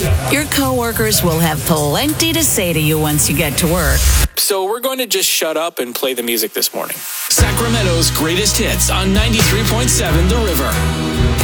Your coworkers will have plenty to say to you once you get to work. So we're going to just shut up and play the music this morning. Sacramento's greatest hits on 93.7 The River.